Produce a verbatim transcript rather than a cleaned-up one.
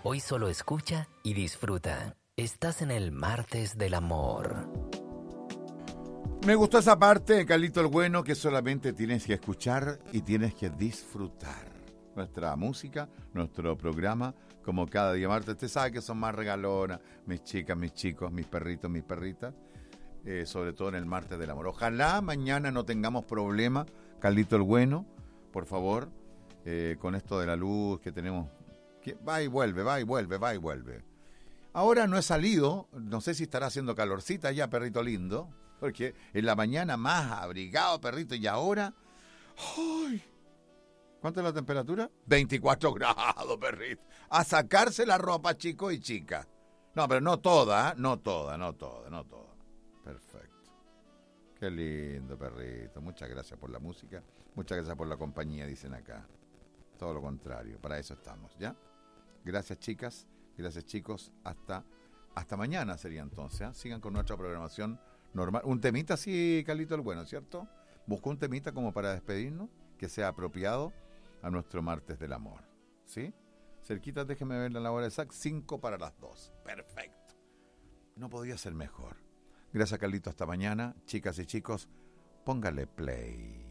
Hoy solo escucha y disfruta. Estás en el martes del amor. Me gustó esa parte, Carlito el Bueno, que solamente tienes que escuchar y tienes que disfrutar. Nuestra música, nuestro programa, como cada día martes. Usted sabe que son más regalonas, mis chicas, mis chicos, mis perritos, mis perritas. Eh, sobre todo en el martes del amor. Ojalá mañana no tengamos problema, Carlito el Bueno, por favor, eh, con esto de la luz que tenemos, que va y vuelve, va y vuelve, va y vuelve. Ahora no he salido, no sé si estará haciendo calorcita ya, perrito lindo, porque en la mañana más abrigado, perrito, y ahora, ¡ay! ¿Cuánta es la temperatura? veinticuatro grados, perrito. A sacarse la ropa, chico y chica. No, pero no toda, ¿eh? no toda, no toda, no toda. Perfecto. Qué lindo, perrito. Muchas gracias por la música. Muchas gracias por la compañía, dicen acá. Todo lo contrario, para eso estamos, ¿ya? Gracias, chicas. Gracias, chicos. Hasta, hasta mañana sería entonces, ¿eh? Sigan con nuestra programación normal. Un temita así, Carlito el Bueno, ¿cierto? Busco un temita como para despedirnos, que sea apropiado a nuestro martes del amor, ¿sí? Cerquita, déjeme ver la hora exacta, cinco para las dos. Perfecto. No podía ser mejor. Gracias, Carlito. Hasta mañana. Chicas y chicos, póngale play.